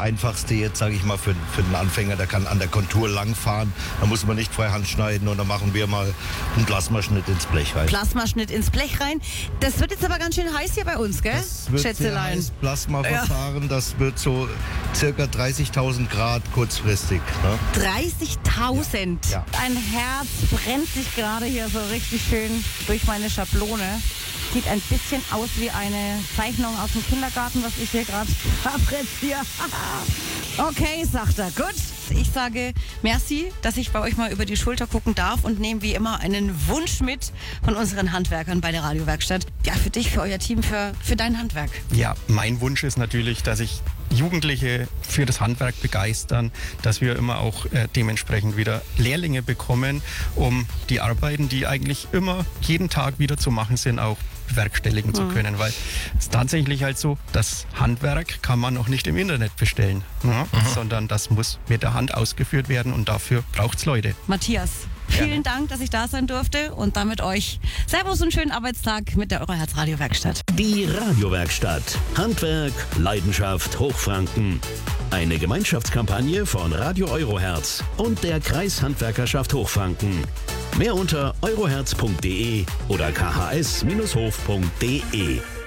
Einfachste jetzt, sage ich mal, für den Anfänger. Der kann an der Kontur langfahren. Da muss man nicht freihand schneiden und dann machen wir mal einen Plasmaschnitt ins Blech rein. Plasmaschnitt ins Blech rein. Das wird jetzt aber ganz schön heiß hier bei uns, gell? Das wird sehr Schätzelein. heiß, Plasmaverfahren, das wird so circa 30.000 Grad kurzfristig. Ne? 30.000. Ja. Ein Herz brennt sich gerade hier so richtig schön durch meine Schablone. Sieht ein bisschen aus wie eine Zeichnung aus dem Kindergarten, was ich hier gerade fabriziere. Okay, sagt er. Gut. Ich sage merci, dass ich bei euch mal über die Schulter gucken darf und nehme wie immer einen Wunsch mit von unseren Handwerkern bei der Radiowerkstatt. Ja, für dich, für euer Team, für dein Handwerk. Ja, mein Wunsch ist natürlich, dass ich Jugendliche für das Handwerk begeistern, dass wir immer auch dementsprechend wieder Lehrlinge bekommen, um die Arbeiten, die eigentlich immer jeden Tag wieder zu machen sind, auch bewerkstelligen zu können, weil es ist tatsächlich halt so, das Handwerk kann man noch nicht im Internet bestellen, ne? Sondern das muss mit der Hand ausgeführt werden und dafür braucht es Leute. Matthias, vielen Dank, dass ich da sein durfte und damit euch Servus und schönen Arbeitstag mit der Euroherz Radiowerkstatt. Die Radiowerkstatt. Handwerk, Leidenschaft, Hochfranken. Eine Gemeinschaftskampagne von Radio Euroherz und der Kreishandwerkerschaft Hochfranken. Mehr unter euroherz.de oder khs-hof.de.